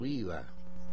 vida.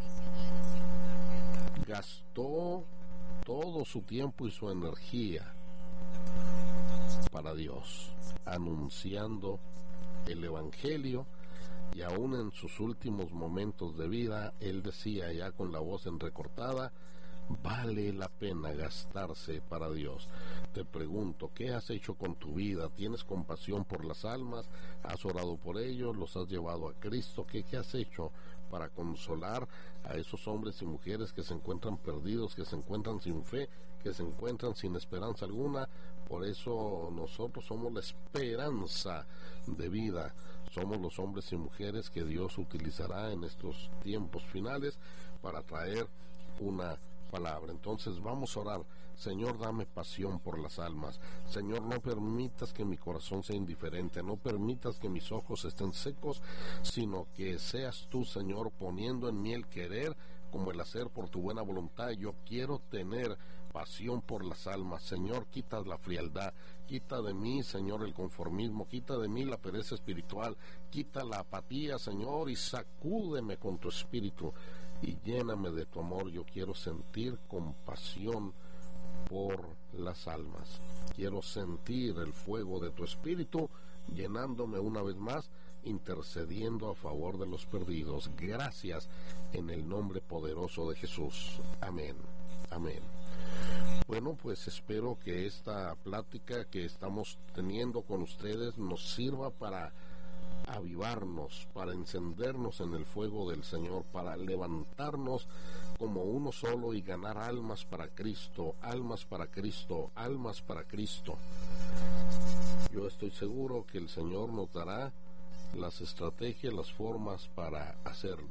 Gastó todo su tiempo y su energía para Dios, anunciando el Evangelio, y aún en sus últimos momentos de vida, él decía ya con la voz entrecortada: vale la pena gastarse para Dios. Te pregunto, ¿qué has hecho con tu vida? ¿Tienes compasión por las almas? ¿Has orado por ellos? ¿Los has llevado a Cristo? ¿Qué has hecho para consolar a esos hombres y mujeres que se encuentran perdidos, que se encuentran sin fe, que se encuentran sin esperanza alguna? Por eso nosotros somos la esperanza de vida. Somos los hombres y mujeres que Dios utilizará en estos tiempos finales para traer una palabra. Entonces vamos a orar. Señor, dame pasión por las almas. Señor, no permitas que mi corazón sea indiferente, no permitas que mis ojos estén secos, sino que seas tú, Señor, poniendo en mí el querer como el hacer por tu buena voluntad. Yo quiero tener pasión por las almas. Señor, quita la frialdad, quita de mí, Señor, el conformismo, quita de mí la pereza espiritual, quita la apatía, Señor, y sacúdeme con tu espíritu y lléname de tu amor. Yo quiero sentir compasión por las almas. Quiero sentir el fuego de tu espíritu llenándome una vez más, intercediendo a favor de los perdidos. Gracias en el nombre poderoso de Jesús. Amén. Amén. Bueno, pues espero que esta plática que estamos teniendo con ustedes nos sirva para avivarnos, para encendernos en el fuego del Señor, para levantarnos como uno solo y ganar almas para Cristo, almas para Cristo, almas para Cristo. Yo estoy seguro que el Señor nos dará las estrategias, las formas para hacerlo.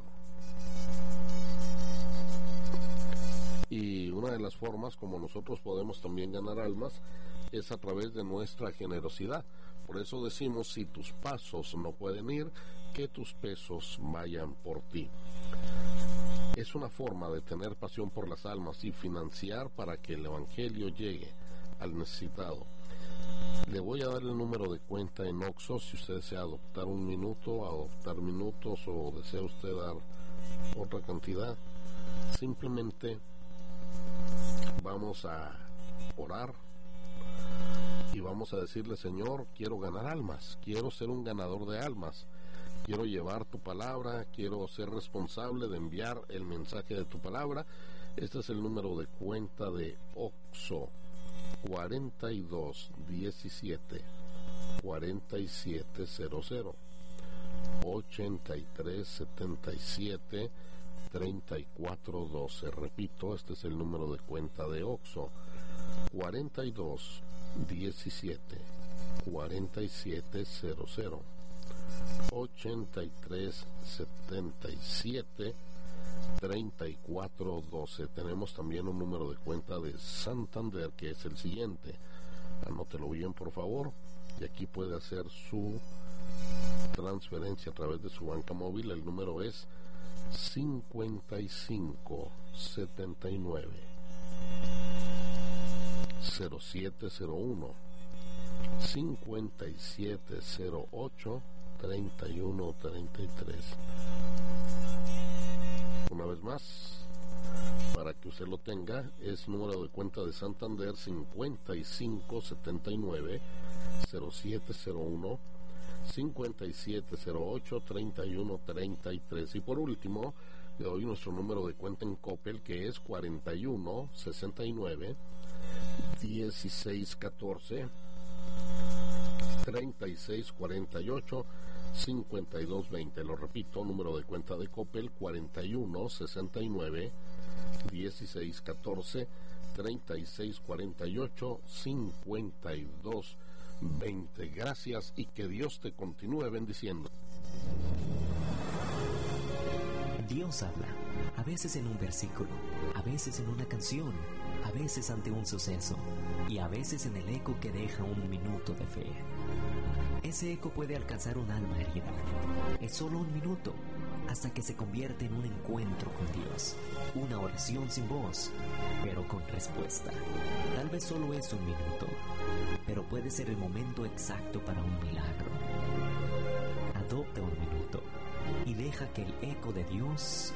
Y una de las formas como nosotros podemos también ganar almas es a través de nuestra generosidad. Por eso decimos, si tus pasos no pueden ir, que tus pesos vayan por ti. Es una forma de tener pasión por las almas y financiar para que el Evangelio llegue al necesitado. Le voy a dar el número de cuenta en Oxxo si usted desea adoptar un minuto, adoptar minutos, o desea usted dar otra cantidad. Simplemente vamos a orar y vamos a decirle: Señor, quiero ganar almas, quiero ser un ganador de almas, quiero llevar tu palabra, quiero ser responsable de enviar el mensaje de tu palabra. Este es el número de cuenta de Oxxo: 4217 4700 8377 3412. Repito, este es el número de cuenta de Oxxo: 4217 4700 8377 3412. Tenemos también un número de cuenta de Santander, que es el siguiente. Anótelo bien, por favor, y aquí puede hacer su transferencia a través de su banca móvil. El número es 5579 0701 5708 3133. Una vez más, para que usted lo tenga, es número de cuenta de Santander: 5579 0701 5708 3133. Y por último, le doy nuestro número de cuenta en Coppel, que es 4169 1614 3648 5220. Lo repito, número de cuenta de Coppel: 4169 1614 3648 5220. Gracias, y que Dios te continúe bendiciendo. Dios habla, a veces en un versículo, a veces en una canción, a veces ante un suceso, y a veces en el eco que deja un minuto de fe. Ese eco puede alcanzar un alma herida. Es solo un minuto, hasta que se convierte en un encuentro con Dios, una oración sin voz, pero con respuesta. Tal vez solo es un minuto, pero puede ser el momento exacto para un milagro. Adopta un minuto. y deja que el eco de Dios